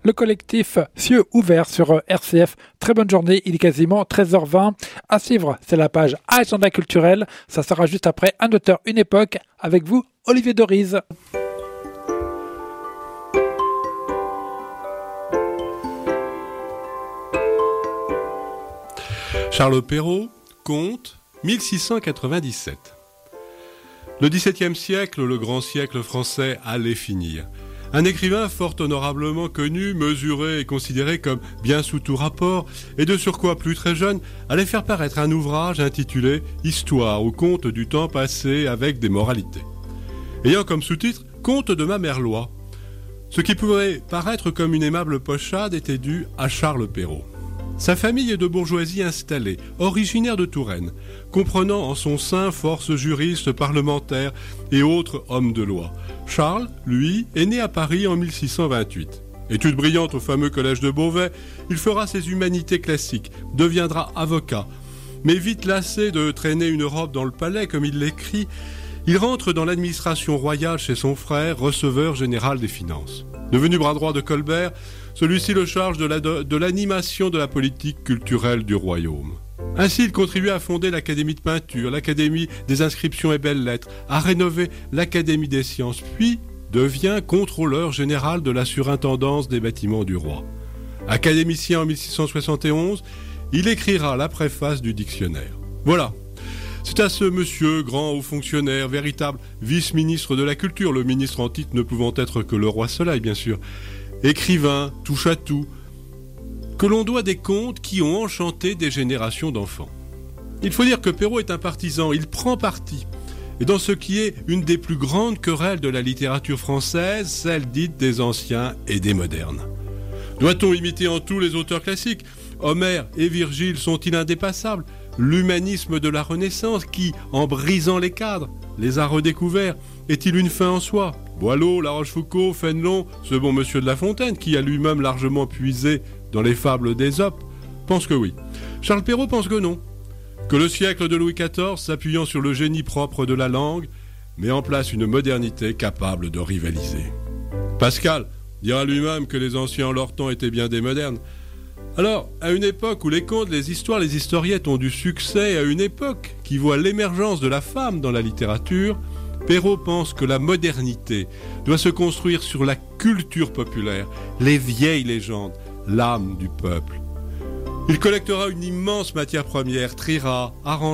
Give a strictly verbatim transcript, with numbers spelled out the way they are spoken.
le collectif Cieux ouverts sur R C F. Très bonne journée, il est quasiment treize heures vingt. À suivre, c'est la page Agenda culturel. Ça sera juste après Un auteur, une époque. Avec vous, Olivier Doriz. Charles Perrault, conte, mille six cent quatre-vingt-dix-sept. Le dix-septième siècle, le grand siècle français, allait finir. Un écrivain fort honorablement connu, mesuré et considéré comme bien sous tout rapport, et de surcroît plus très jeune, allait faire paraître un ouvrage intitulé « Histoire ou conte du temps passé avec des moralités », ayant comme sous-titre « Conte de ma mère loi ». Ce qui pourrait paraître comme une aimable pochade était dû à Charles Perrault. Sa famille est de bourgeoisie installée, originaire de Touraine, comprenant en son sein forces juristes, parlementaires et autres hommes de loi. Charles, lui, est né à Paris en mille six cent vingt-huit. Étude brillante au fameux collège de Beauvais, il fera ses humanités classiques, deviendra avocat. Mais vite lassé de traîner une robe dans le palais, comme il l'écrit, il rentre dans l'administration royale chez son frère, receveur général des finances. Devenu bras droit de Colbert, celui-ci le charge de, la, de l'animation de la politique culturelle du royaume. Ainsi, il contribue à fonder l'Académie de peinture, l'Académie des inscriptions et belles-lettres, à rénover l'Académie des sciences, puis devient contrôleur général de la surintendance des bâtiments du roi. Académicien en mille six cent soixante et onze, il écrira la préface du dictionnaire. Voilà. C'est à ce monsieur, grand haut fonctionnaire, véritable vice-ministre de la culture, le ministre en titre ne pouvant être que le roi Soleil, bien sûr, écrivain, touche-à-tout, que l'on doit des contes qui ont enchanté des générations d'enfants. Il faut dire que Perrault est un partisan, il prend parti. Et dans ce qui est une des plus grandes querelles de la littérature française, celle dite des anciens et des modernes. Doit-on imiter en tout les auteurs classiques ? Homère et Virgile sont-ils indépassables ? L'humanisme de la Renaissance qui, en brisant les cadres, les a redécouverts, est-il une fin en soi ? Boileau, La Rochefoucauld, Fénelon, ce bon monsieur de La Fontaine, qui a lui-même largement puisé dans les fables d'Ésope, pense que oui. Charles Perrault pense que non. Que le siècle de Louis quatorze, s'appuyant sur le génie propre de la langue, met en place une modernité capable de rivaliser. Pascal dira lui-même que les anciens en leur temps étaient bien des modernes. Alors, à une époque où les contes, les histoires, les historiettes ont du succès, à une époque qui voit l'émergence de la femme dans la littérature, Perrault pense que la modernité doit se construire sur la culture populaire, les vieilles légendes, l'âme du peuple. Il collectera une immense matière première, triera, arrangera,